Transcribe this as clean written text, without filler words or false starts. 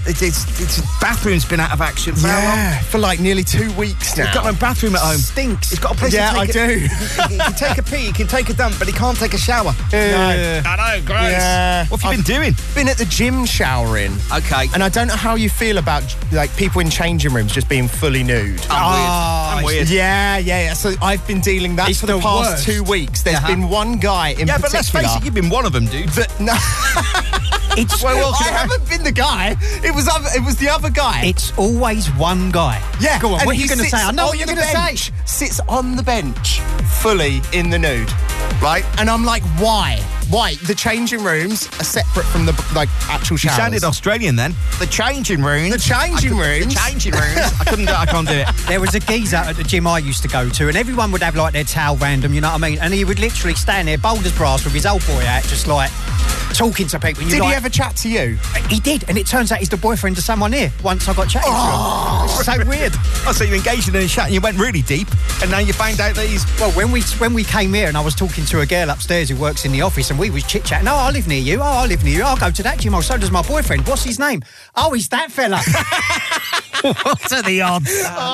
Its bathroom's been out of action for how long? For like nearly 2 weeks now. He's got no bathroom at home. Stinks. He's got a place to take I do. He can take a pee, he can take a dump, but he can't take a shower. No. I know, gross. Yeah. What have you been doing? Been at the gym showering. Okay. And I don't know how you feel about like people in changing rooms just being fully nude. I'm weird. Yeah. So I've been dealing that It's for the the past worst. 2 weeks. There's been one guy in Yeah, particular. but let's face it, you've been one of them, dude. No, It's I haven't been the guy. It was the other guy. It's always one guy. Yeah, Go on, and what are he you going to sits say? I know on what you're the going to say. bench, Sits on the bench, fully in the nude, right? And I'm like, why? Why? The changing rooms are separate from the actual You showers. sounded Australian then. The changing rooms. The changing rooms. The changing rooms. I can't do it. There was a geezer at the gym I used to go to, and everyone would have like their towel random, you know what I mean? And he would literally stand there, bold as brass, with his old boy out, just like talking to people. And Did you're he like, ever chat to you? He did, and it turns out he's the boyfriend of someone here. Once I got chatting to him. It's so weird. Oh, so you engaged in a chat and you went really deep, and now you found out that he's... Well, when we came here and I was talking to a girl upstairs who works in the office, and we was chit-chatting. Oh, I live near you. Oh, I live near you. I'll go to that gym. Oh, so does my boyfriend. What's his name? Oh, he's that fella. What are the odds?